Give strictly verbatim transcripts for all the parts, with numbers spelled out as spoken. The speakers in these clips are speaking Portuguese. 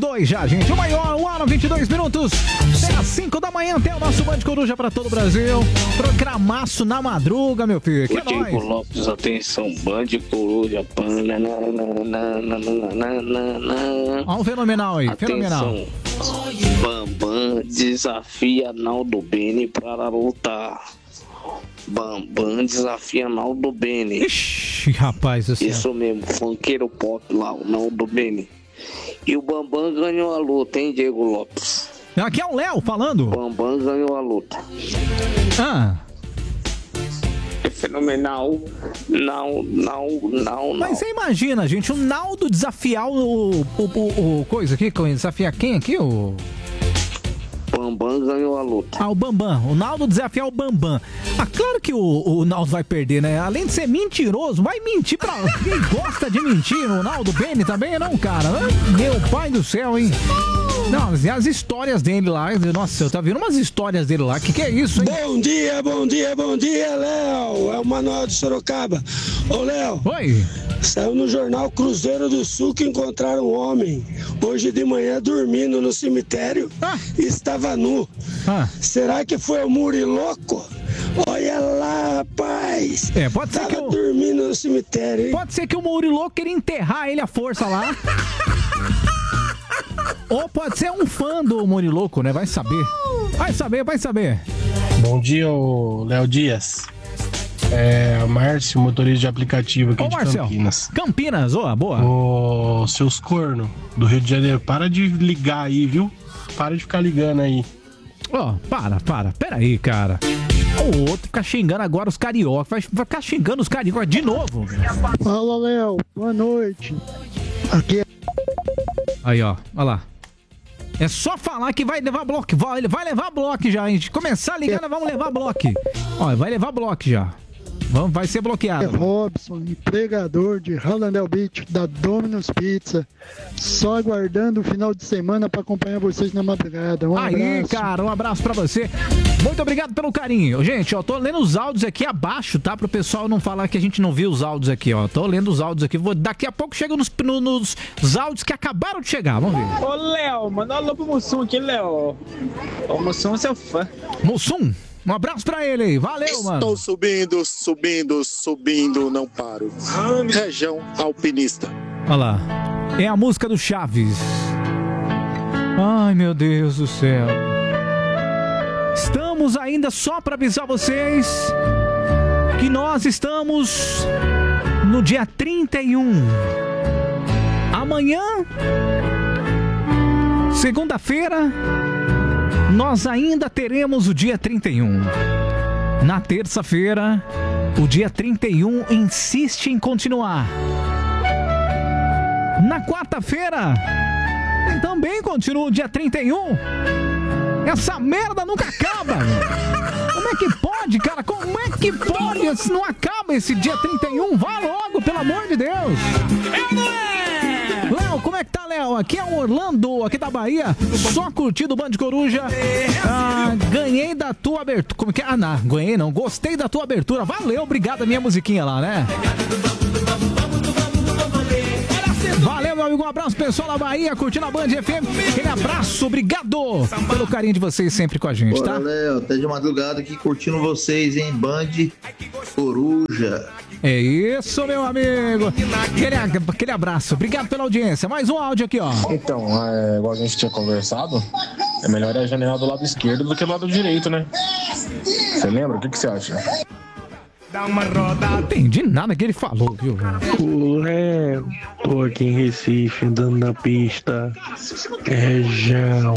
dois já, gente. O maior, um hora, vinte e dois minutos. Até às cinco da manhã tem o nosso Band Coruja pra todo o Brasil. Programaço na madruga, meu filho. Que é nóis. Diego Lopes, atenção, Band Coruja. Olha o fenomenal aí, atenção. fenomenal. Bambam desafia Naldo Bene para lutar. Bambam desafia Naldo Bene. Ixi, rapaz do céu. Isso mesmo, funkeiro pop lá, o Naldo Bene. E o Bambam ganhou a luta, hein, Diego Lopes? Aqui é o Léo falando. O Bambam ganhou a luta. Ah. É fenomenal. Não, não, não, não. Mas você imagina, gente, o Naldo desafiar o, o, o, o coisa aqui, desafiar quem aqui? O Bambam ganhou a luta. Ah, o Bambam. O Naldo desafiar o Bambam. Ah, claro que o, o Naldo vai perder, né? Além de ser mentiroso, vai mentir pra... Quem gosta de mentir? O Naldo Bene também, não, cara? Meu pai do céu, hein? Não, as histórias dele lá, nossa, eu tava vendo umas histórias dele lá, que que é isso, hein? Bom dia, bom dia, bom dia, Léo, é o Manuel de Sorocaba. Ô, Léo. Oi. Saiu no jornal Cruzeiro do Sul que encontraram um homem, hoje de manhã, dormindo no cemitério, ah. e estava nu. Ah. Será que foi o Muriloco? Olha lá, rapaz. É, pode ser Tava que eu... dormindo no cemitério, hein? Pode ser que o Muriloco queria enterrar ele à força lá. Ou pode ser um fã do Muriloco, né? Vai saber. Vai saber, vai saber. Bom dia, Léo Dias. É, Márcio, motorista de aplicativo aqui Ô, de Marcel. Campinas. Campinas, ô, boa. Ô, seus cornos do Rio de Janeiro, para de ligar aí, viu? Para de ficar ligando aí. Ó, oh, para, para. Pera aí, cara. O outro fica xingando agora os cariocas. Vai, vai ficar xingando os cariocas de novo. Fala, Léo. Boa noite. Aqui é... Aí, ó. Olha lá. É só falar que vai levar bloco. Vai, ele vai levar bloco já. A gente começar a ligar, nós vamos levar bloco. Ó, vai levar bloco já. Vamos, vai ser bloqueado. É Robson, empregador de Hallandale Beach, da Domino's Pizza. Só aguardando o final de semana para acompanhar vocês na madrugada. Um Aí, abraço. cara, um abraço pra você. Muito obrigado pelo carinho. Gente, ó, tô lendo os áudios aqui abaixo, tá? Pro pessoal não falar que a gente não viu os áudios aqui, ó. Tô lendo os áudios aqui. Vou, daqui a pouco chego nos, no, nos áudios que acabaram de chegar. Vamos ver. Ô, Léo, manda um alô pro Mussum aqui, Léo. O Mussum é seu fã. Mussum? Um abraço pra ele aí, valeu, Estou mano. Estou subindo, subindo, subindo, não paro. Região alpinista. Olha lá, é a música do Chaves. Ai, meu Deus do céu. Estamos ainda só pra avisar vocês que nós estamos no dia trinta e um. Amanhã, segunda-feira, nós ainda teremos o dia trinta e um. Na terça-feira, o dia trinta e um insiste em continuar. Na quarta-feira, também continua o dia trinta e um. Essa merda nunca acaba. Como é que pode, cara? Como é que pode? Se não acaba esse dia trinta e um, vá logo, pelo amor de Deus. É, não é? Léo, como é que tá, Léo? Aqui é o Orlando, aqui da Bahia. Só curtindo o Band Coruja. Ah, ganhei da tua abertura. Como que é? Ah, não, ganhei não. Gostei da tua abertura. Valeu, obrigado a minha musiquinha lá, né? Valeu, meu amigo. Um abraço, pessoal da Bahia, curtindo a Band F M. Aquele abraço, obrigado pelo carinho de vocês sempre com a gente, Bora, tá? Léo, até de madrugada aqui curtindo vocês, hein? Band Coruja. É isso, meu amigo. Aquele, aquele abraço. Obrigado pela audiência. Mais um áudio aqui, ó. Então, é, igual a gente tinha conversado, é melhor a janela do lado esquerdo do que do lado direito, né? Você lembra? O que, que você acha? Não entendi nada que ele falou, viu? O Léo, tô aqui em Recife, andando na pista. Região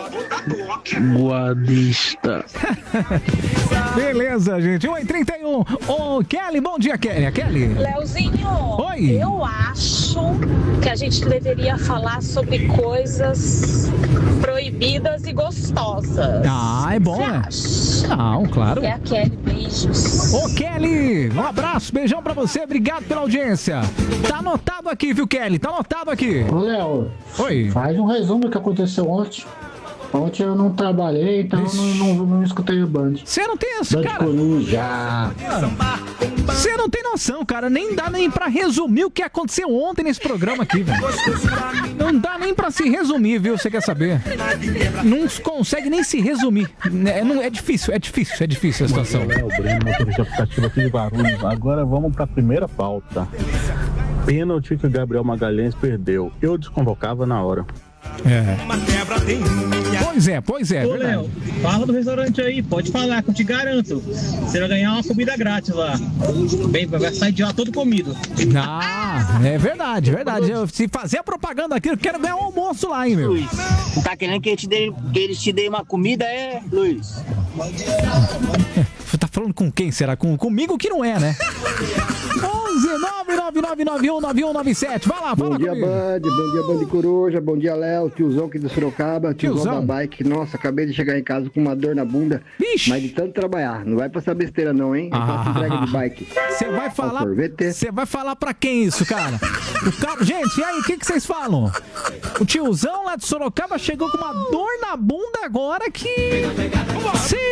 Guadista. Beleza, gente. um e trinta e um. Ô, Kelly, bom dia, Kelly. É Kelly? Leozinho, oi. Eu acho que a gente deveria falar sobre coisas proibidas e gostosas. Ah, é bom, né? Não, claro. É a Kelly, beijos. Ô, Kelly, um abraço, beijão pra você, obrigado pela audiência. Tá anotado aqui, viu, Kelly? Tá anotado aqui. Ô, Léo. Oi. Faz um resumo do que aconteceu ontem. Ontem eu não trabalhei, então não, não, não escutei o Band. Você não tem essa, cara. Coruja. Você não tem noção, cara. Nem dá nem pra resumir o que aconteceu ontem nesse programa aqui, velho. Não dá nem pra se resumir, viu? Você quer saber? Não consegue nem se resumir. É, não, é difícil, é difícil, é difícil a situação. É o Breno, motorista aplicativo aqui de Guarulhos. Agora vamos pra primeira pauta. Pênalti que o Gabriel Magalhães perdeu. Eu desconvocava na hora. É. Pois é, pois é. Ô, Léo, fala do restaurante aí, pode falar, que eu te garanto. Você vai ganhar uma comida grátis lá. Bem, vai sair de lá todo comido. Ah, é verdade, verdade. Eu, se fazer a propaganda aqui, eu quero ganhar um almoço lá, hein, meu. Luiz, não tá querendo que, eu te dê, que eles te deem uma comida, é, Luiz? Você tá falando com quem, será? Com, comigo que não é, né? onze nove nove nove nove um nove um nove sete. Vai lá, fala Bom dia, comigo. Band. Bom dia, Band Coruja. Bom dia, Léo. Tiozão aqui do Sorocaba. Tiozão, Tiozão. da bike. Nossa, acabei de chegar em casa com uma dor na bunda. Vixe. Mas de tanto trabalhar. Não vai passar besteira não, hein? Eu faço entrega de bike. Você vai falar. Sorvete. Você vai falar pra quem isso, cara? O cara... Gente, e aí, o que que vocês falam? O tiozão lá de Sorocaba chegou com uma dor na bunda agora que. Sei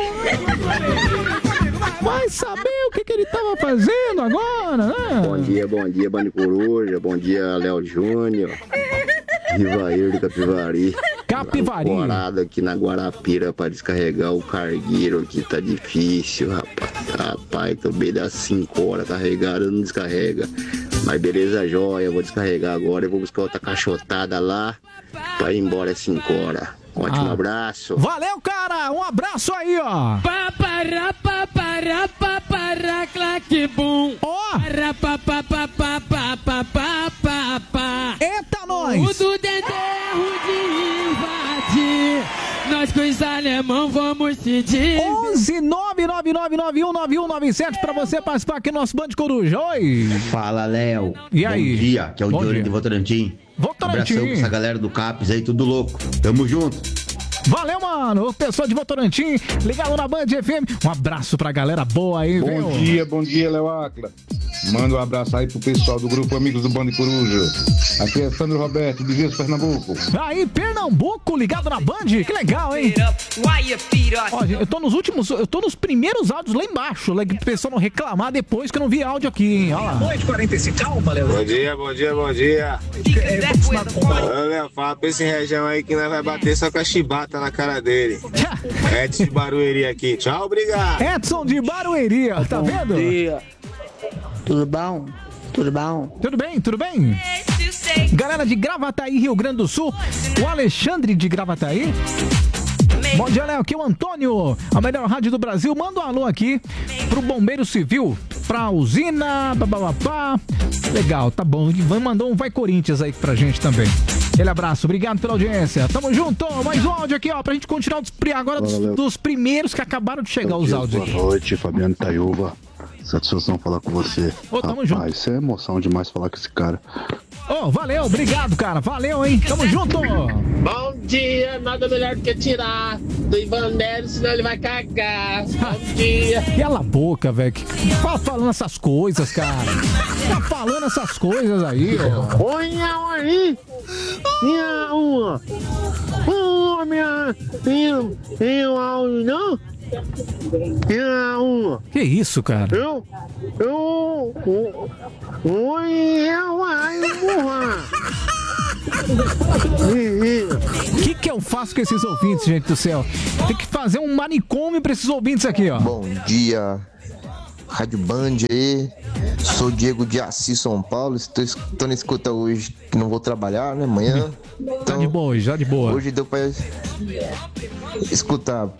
lá. Vai saber o que, que ele tava fazendo agora, né? Bom dia, bom dia, Band Coruja. Bom dia, Léo Júnior. Rivair do Capivari. Capivari. Corado aqui na Guarapira pra descarregar o cargueiro aqui. Tá difícil, rapaz. Rapaz, tô bem das cinco horas carregado, não descarrega. Mas beleza, joia. Vou descarregar agora e vou buscar outra cachotada lá pra ir embora às cinco horas. Ótimo Ah. abraço. Valeu, cara! Um abraço aí, ó! Papará, papará, papará, claque, bum. Ó! Pará, papapá, papapá, papapá. Eita, nós! O do Dedé é ruim de invadir. Nós com os alemão vamos se dividir. onze nove nove nove nove um nove um nove sete pra você participar aqui do nosso Band Coruja. Oi! Fala, Léo. E aí? Bom dia, que é o Bom Diori dia. de Votorantim. Votorantim. Abração pra essa galera do Capes aí, tudo louco. Tamo junto. Valeu, mano! O pessoal de Votorantim, ligado na Band F M. Um abraço pra galera boa aí, viu? Bom dia, bom dia, Léo Acla. Manda um abraço aí pro pessoal do grupo Amigos do Band Coruja. Aqui é Sandro Roberto, de Vias, Pernambuco. Aí, Pernambuco, ligado na Band. Que legal, hein? Ó, eu tô nos últimos, eu tô nos primeiros áudios lá embaixo, lá que o pessoal não reclamar depois que eu não vi áudio aqui, hein? Olha lá. Noite quarenta e cinco, calma, Léo. Bom dia, bom dia, bom dia. Ô, Léo, fala pra esse região aí que nós vai bater só com a chibata na cara dele. Edson de Barueri aqui. Tchau, obrigado. Edson de Barueri, ó, tá vendo? Bom dia. Tudo bom? Tudo bom? Tudo bem, tudo bem? Galera de Gravataí, Rio Grande do Sul. O Alexandre de Gravataí. Bom dia, Léo. Aqui é o Antônio, a melhor rádio do Brasil. Manda um alô aqui pro Bombeiro Civil, pra usina, bababá. Legal, tá bom. Ivan mandou um Vai Corinthians aí pra gente também. Aquele abraço, obrigado pela audiência. Tamo junto. Mais um áudio aqui, ó, pra gente continuar dos, agora dos, dos primeiros que acabaram de chegar os áudios aqui. Boa noite, Fabiano Taiuba. Satisfação falar com você. Ô, tamo Rapaz, junto. isso é emoção demais falar com esse cara. Ô, oh, valeu, obrigado, cara. Valeu, hein? Tamo junto. Bom dia, nada melhor do que tirar do Ivanelli, senão ele vai cagar. Bom dia. Cala a boca, velho. Que fala falando essas coisas, cara. Tá falando essas coisas aí, ó. Oi, aí. Minha uma. Uma, minha. Minha. Minha áudio, não? Minha uma. Que isso, cara? Eu. Eu. Oi, eu, ai, morra. O que que eu faço com esses ouvintes, gente do céu? Tem que fazer um manicômio pra esses ouvintes aqui, ó. Bom dia, Rádio Band aí. Sou Diego de Assis, São Paulo. Estou, estou na escuta hoje, que não vou trabalhar, né? Amanhã. Então, tá de boa, já de boa. Hoje deu pra escutar.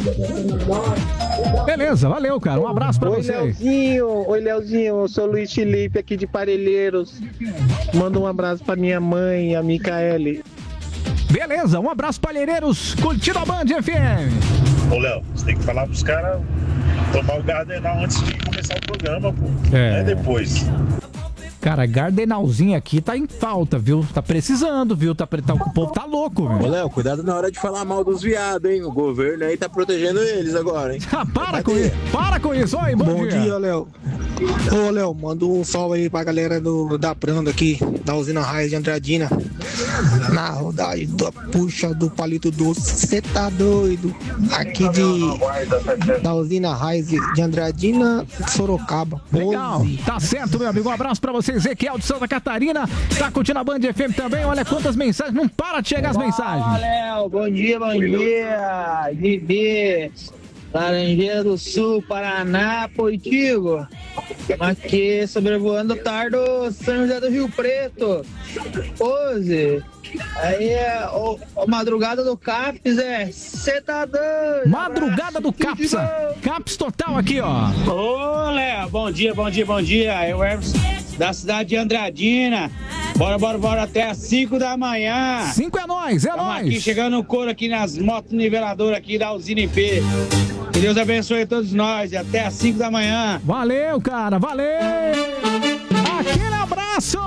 Beleza, valeu, cara. Um abraço pra Oi, você. Leozinho. Oi, Leozinho. Eu sou o Luiz Felipe aqui de Parelheiros. Manda um abraço pra minha mãe, a Micaele. Beleza, um abraço, palheireiros. Curtindo a Band F M. Ô, Léo, você tem que falar pros caras tomar o Gardenal antes de começar o programa, pô. É. Não é depois. Cara, Gardenalzinho aqui tá em falta, viu? Tá precisando, viu? Tá, tá, o povo tá louco, velho. Ô, Léo, cuidado na hora de falar mal dos viados, hein? O governo aí tá protegendo eles agora, hein? Ah, para com isso! Para com isso! Oi, bom, bom dia! dia, Léo. Ô, Léo, manda um salve aí pra galera do, da Prando aqui, da usina Raiz de Andradina. Na rodagem da puxa do palito doce, cê tá doido? Aqui de da usina Raiz de Andradina, Sorocaba. Legal, tá certo, meu amigo. Um abraço pra você, Ezequiel de Santa Catarina. Tá curtindo a Band F M também. Olha quantas mensagens, não para de chegar as mensagens. Olá, Léo, bom dia, bom dia. Vivi, Laranjeira do Sul, Paraná, Poitigo. Aqui sobrevoando o tardo São José do Rio Preto. Pose. Aí é o, o Madrugada do Caps, é cê tá doido. Madrugada do Caps, Caps total aqui, ó. Ô, Léo, bom dia, bom dia, bom dia. Eu Everson da cidade de Andradina. Bora, bora, bora até às cinco da manhã. cinco é nóis, é Tamo nóis. aqui chegando no couro aqui nas motos niveladoras aqui da usina I P. Que Deus abençoe todos nós e até às cinco da manhã. Valeu, cara, valeu. Aquele abraço.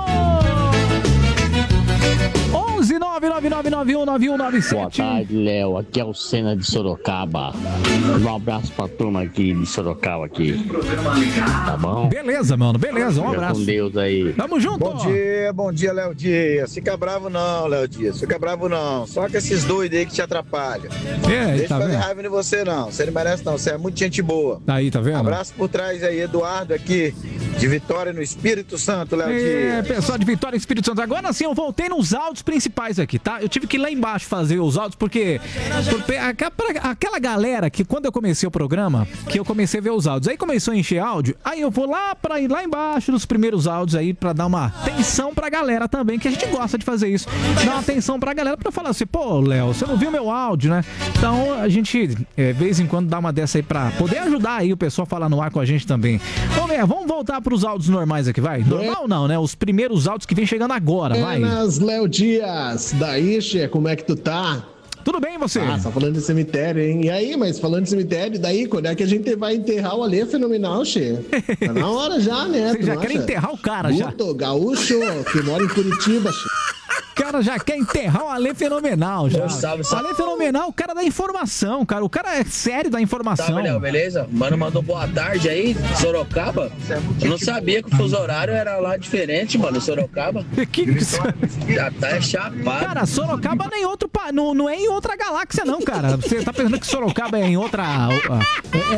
onze nove nove nove nove um nove um nove sete. Boa tarde, Léo. Aqui é o Senna de Sorocaba. Um abraço pra turma aqui de Sorocaba aqui. Tá bom? Beleza, mano, beleza. Um Fica abraço. com Deus aí. Tamo junto. Bom dia, bom dia, Léo Dias. Fica bravo não, Léo Dias. Fica bravo não. Só com esses doidos aí que te atrapalham. É, Deixa tá eu fazer vendo? raiva de você não. Você não merece não. Você é muito gente boa. Aí, tá vendo? Abraço por trás aí, Eduardo aqui, de Vitória no Espírito Santo, Léo É, Dias. pessoal de Vitória e Espírito Santo. Agora sim, eu voltei nos áudios principais aqui, tá? Eu tive que ir lá embaixo fazer os áudios, porque, porque aquela, aquela galera que quando eu comecei o programa, que eu comecei a ver os áudios, aí começou a encher áudio, aí eu vou lá pra ir lá embaixo nos primeiros áudios aí, pra dar uma atenção pra galera também, que a gente gosta de fazer isso. Dar uma atenção pra galera pra falar assim, pô, Léo, você não viu meu áudio, né? Então a gente, é, de vez em quando, dá uma dessa aí pra poder ajudar aí o pessoal a falar no ar com a gente também. Vamos ver, vamos voltar pros áudios normais aqui, vai? Normal não, né? Os primeiros áudios que vem chegando agora, vai. Buenas, Léo Dias. Daí, Che, como é que tu tá? Tudo bem, você? Ah, só falando de cemitério, hein? E aí, mas falando de cemitério, daí, quando é que a gente vai enterrar o Alê Fenomenal, Che? Tá na hora já, né? Você já quer enterrar o cara, já? Guto, gaúcho, que mora em Curitiba, Che. O cara já quer enterrar o Alê Fenomenal, já. Ô, salve, salve. O Alê Fenomenal, o cara da informação, cara. O cara é sério da informação. Salve, Léo, beleza? Mano, mandou boa tarde aí, Sorocaba. Eu não sabia que o fuso horário era lá diferente, mano, Sorocaba. Que Já tá é chapado. Cara, Sorocaba nem outro pa... não, não é em outra galáxia, não, cara. Você tá pensando que Sorocaba é em outra. É.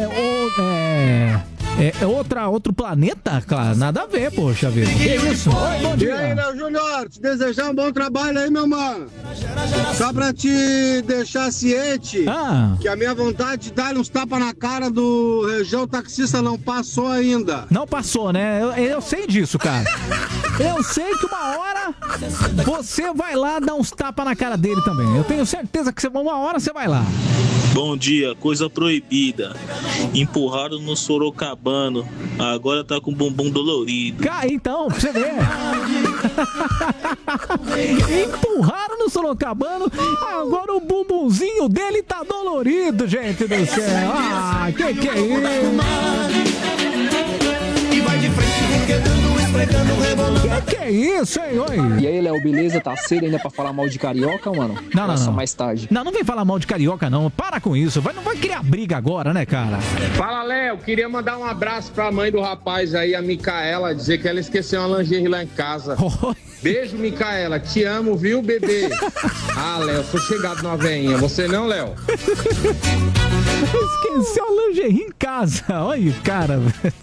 é, é... É, é outra, outro planeta? Claro, nada a ver, poxa vida. Que isso? Oi, bom dia. E aí, Léo Júnior, te desejar um bom trabalho aí, meu mano. Só pra te deixar ciente ah. que a minha vontade de dar uns tapas na cara do região taxista não passou ainda. Não passou, né? Eu, eu sei disso, cara. Eu sei que uma hora você vai lá dar uns tapas na cara dele também. Eu tenho certeza que você, uma hora você vai lá. Bom dia, coisa proibida. Empurraram no Sorocabano. Agora tá com o bumbum dolorido. Cá, então, pra você ver. Empurraram no Sorocabano. Agora o bumbumzinho dele tá dolorido, gente do céu. Ah, que que é isso? E vai de frente, foguetando, esfregando, rebolando. Que que é isso, hein? Oi. E aí, Léo, beleza? Tá cedo ainda pra falar mal de carioca, mano? Não, não, Ou só não. mais tarde. Não, não vem falar mal de carioca, não. Para com isso. Vai, não vai criar briga agora, né, cara? Fala, Léo. Queria mandar um abraço pra mãe do rapaz aí, a Micaela, dizer que ela esqueceu uma lingerie lá em casa. Beijo, Micaela. Te amo, viu, bebê? Ah, Léo, sou chegado na veinha. Você não, Léo? Esqueceu a lingerie em casa. Olha o cara, velho.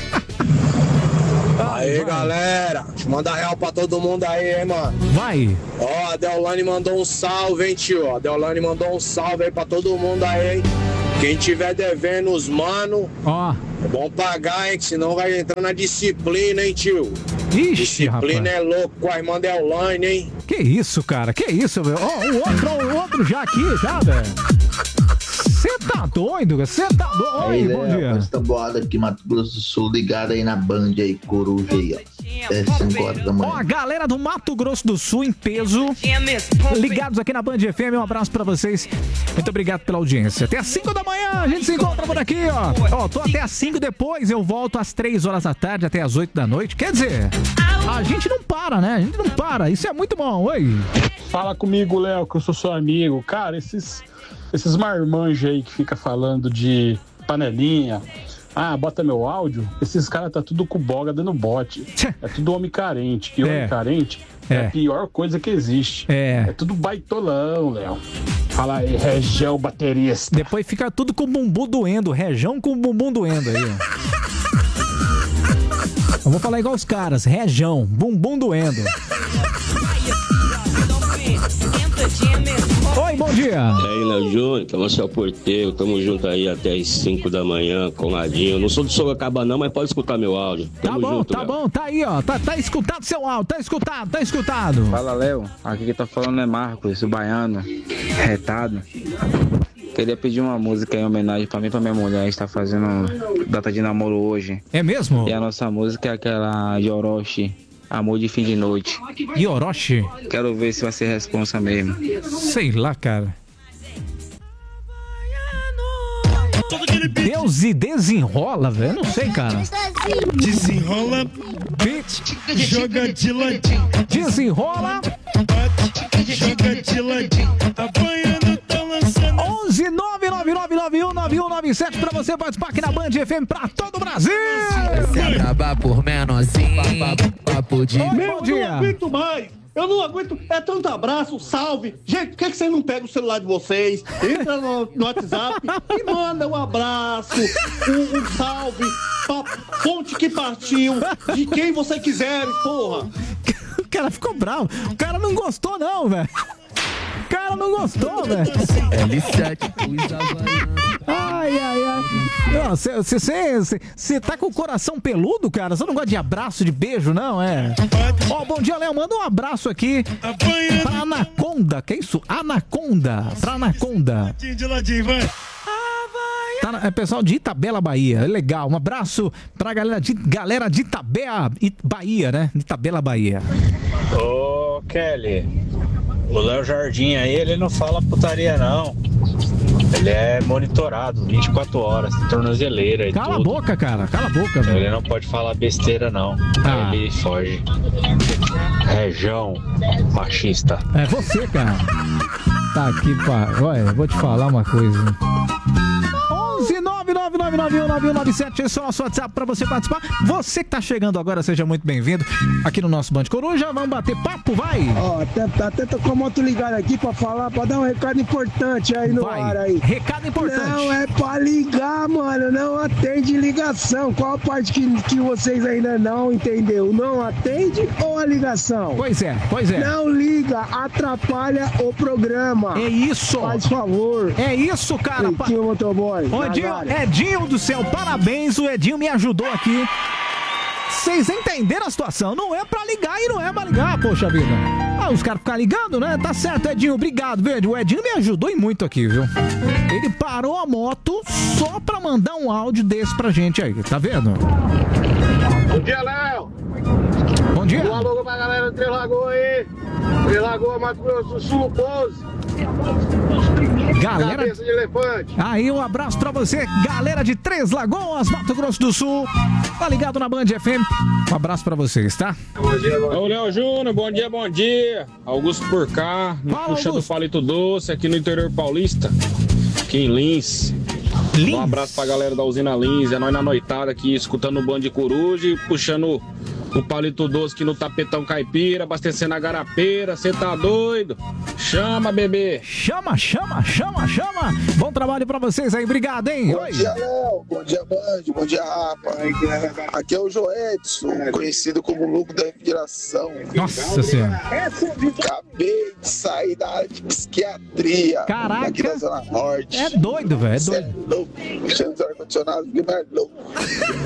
Aí, vai. Galera, manda real pra todo mundo aí, hein, mano. Vai. Ó, a Deolane mandou um salve, hein, tio. A Deolane mandou um salve aí pra todo mundo aí, hein. Quem tiver devendo os mano, ó, é bom pagar, hein, que senão vai entrar na disciplina, hein, tio. Ixi, disciplina rapaz. É louco com a irmã Deolane, hein. Que isso, cara, que isso, velho. Ó, o outro, o outro já aqui, já, velho. Você tá doido, você tá doido. Oi, aí, bom Léo, dia. essa boada aqui, Mato Grosso do Sul, ligada aí na Band aí, Coruja aí, ó. até cinco horas da manhã. Ó, a galera do Mato Grosso do Sul em peso, ligados aqui na Band F M, um abraço pra vocês. Muito obrigado pela audiência. Até às cinco da manhã, a gente se encontra por aqui, ó. Ó, tô até às cinco, depois eu volto às três horas da tarde, até às oito da noite. Quer dizer, a gente não para, né? A gente não para. Isso é muito bom. Oi. Fala comigo, Léo, que eu sou seu amigo. Cara, esses, esses marmanjos aí que fica falando de panelinha, ah, bota meu áudio, esses caras tá tudo com boga dando bote. É tudo homem carente. E homem É. carente é. É. a pior coisa que existe. É. É tudo baitolão, Léo. Fala aí, região baterista. Depois fica tudo com o bumbum doendo, rejão com o bumbum doendo aí, ó. Eu vou falar igual os caras, rejão, bumbum doendo. Oi, bom dia. E aí, Léo Júnior, que é o Marcel Porteiro, tamo junto aí até as cinco da manhã, coladinho. Não sou do Sorocaba não, mas pode escutar meu áudio. Tamo Tá bom, junto, tá Léo. bom, tá aí, ó. Tá, tá escutado seu áudio, tá escutado, tá escutado. Fala, Léo. Aqui que tá falando é Marcos, o baiano, retado. Queria pedir uma música em homenagem pra mim e pra minha mulher. A gente tá fazendo data de namoro hoje. É mesmo? E a nossa música é aquela de Orochi, Amor de Fim de Noite. E Orochi? Quero ver se vai ser responsa mesmo. Sei lá, cara. Deus e desenrola, velho. Eu não sei, cara. Desenrola, bitch, joga de ladinho. Desenrola, joga de ladinho. Apanhando, tá lançando. onze nove nove nove nove um nove um nove sete pra você participar aqui na Band F M pra todo o Brasil. Se acabar por menorzinho, papo de... Meu, Bom eu dia. não aguento mais. Eu não aguento. É tanto abraço, salve. Gente, por que, que vocês não pegam o celular de vocês? Entra no, no WhatsApp e manda um abraço, um, um salve pra fonte que partiu, de quem você quiser, porra. O cara ficou bravo. O cara não gostou, não, velho. O cara não gostou, velho. L sete, os havaianos. Ai, ai, ai. Você tá com o coração peludo, cara? Você não gosta de abraço, de beijo, não, é? Ó, bom dia, Léo. Manda um abraço aqui pra Anaconda. Que é isso? Anaconda. Pra Anaconda. De ladinho, vai. Tá, na- é pessoal de Itabela, Bahia. É legal. Um abraço pra galera de, galera de Itabela, It- Bahia, né? Itabela, Bahia. Ô, Kelly, o Léo Jardim aí, ele não fala putaria, não. Ele é monitorado vinte e quatro horas, tem tornozeleira e Cala tudo. a boca, cara. Cala a boca, velho. Ele não pode falar besteira, não. Ah. Ele foge. Região machista. É você, cara. Tá aqui, pá. Olha, vou te falar uma coisa. onze nove nove nove nove um nove um nove sete, esse é o nosso WhatsApp pra você participar. Você que tá chegando agora, seja muito bem-vindo aqui no nosso Band Coruja. Vamos bater papo, vai! Ó, até, até tô com a moto ligada aqui pra falar, pra dar um recado importante aí no Vai. ar aí. Recado importante. Não é pra ligar, mano, não atende ligação. Qual a parte que, que vocês ainda não entendeu? Não atende ou a ligação? Pois é, pois é. Não liga, atrapalha o programa. É isso. Faz favor. É isso, cara. Edinho Motoboy. Ô, Edinho, Nazário. Edinho do céu, parabéns. O Edinho me ajudou aqui. Vocês entenderam a situação? Não é pra ligar e não é pra ligar, poxa vida. Ah, os caras ficam ligando, né? Tá certo, Edinho, obrigado, viu? O Edinho me ajudou e muito aqui, viu? Ele parou a moto só pra mandar um áudio desse pra gente aí, tá vendo? Bom dia, Léo. Bom dia. Um alô pra galera do Três Lagoas aí. Três Lagoas, Mato Grosso do Sul, Pose. Galera... Cabeça de elefante. Aí, um abraço pra você, galera de Três Lagoas, Mato Grosso do Sul. Tá ligado na Band F M? Um abraço pra vocês, tá? Ô, Léo Júnior, bom dia, bom dia. Augusto por cá, no Fala, Puxa do Augusto. Palito Doce, aqui no interior paulista, aqui em Lins. Lins. Um abraço pra galera da usina Lins, é nós na noitada aqui, escutando o Band de Coruja e puxando o Palito Doce aqui no Tapetão Caipira, abastecendo a garapeira, cê tá doido? Chama, bebê. Chama, chama, chama, chama. Bom trabalho pra vocês aí, obrigado, hein? Bom dia, Léo. Bom dia, Band. Bom dia, Rapa. Aqui é o Joedson, conhecido como Louco da Refrigeração. Nossa Senhora. Acabei de sair da área de psiquiatria. Caraca. Aqui da Zona Norte. É doido, velho, é Cê doido. louco. Mexendo nos ar-condicionados, fiquei mais louco.